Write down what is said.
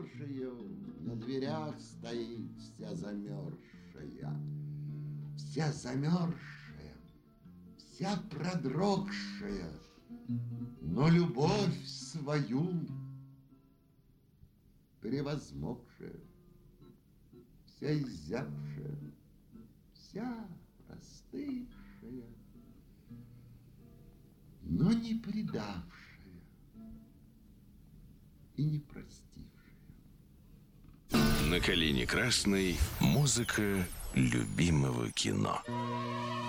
Божию на дверях стоит вся замерзшая, вся замерзшая, вся продрогшая, но любовь свою превозмогшая, вся изябшая, вся простывшая, но не предавшая и не простившая. На калине красной музыка любимого кино.